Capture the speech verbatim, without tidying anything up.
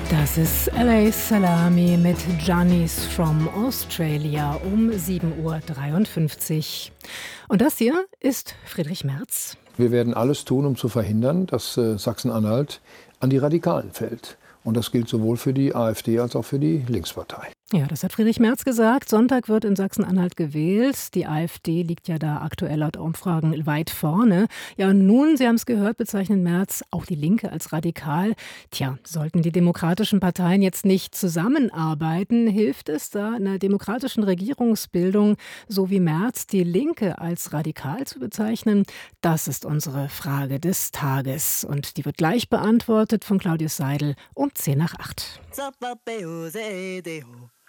Das ist L A Salami mit Johnny's from Australia um sieben Uhr dreiundfünfzig. Und das hier ist Friedrich Merz. Wir werden alles tun, um zu verhindern, dass äh, Sachsen-Anhalt an die Radikalen fällt. Und das gilt sowohl für die AfD als auch für die Linkspartei. Ja, das hat Friedrich Merz gesagt. Sonntag wird in Sachsen-Anhalt gewählt. Die AfD liegt ja da aktuell laut Umfragen weit vorne. Ja, und nun, Sie haben es gehört, bezeichnet Merz auch die Linke als radikal. Tja, sollten die demokratischen Parteien jetzt nicht zusammenarbeiten, hilft es da in einer demokratischen Regierungsbildung, so wie Merz, die Linke als radikal zu bezeichnen? Das ist unsere Frage des Tages. Und die wird gleich beantwortet von Claudius Seidel um zehn nach acht.